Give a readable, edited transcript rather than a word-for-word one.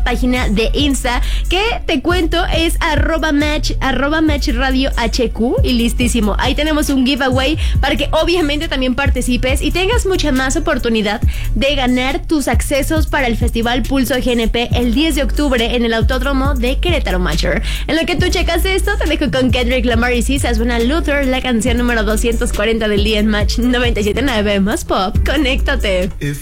página de Insta, que te cuento es @match radio HQ, y listísimo. Ahí tenemos un giveaway para que obviamente también participes y tengas mucha más oportunidad de ganar tus accesos para el Festival Pulso GNP el 10 de octubre en el Autódromo de Querétaro Mayor. En lo que tú checas esto, te dejo con Kendrick Lamar y SZA, suena Luther, la canción número 240 del día en Match 97.9 más pop. Conéctate.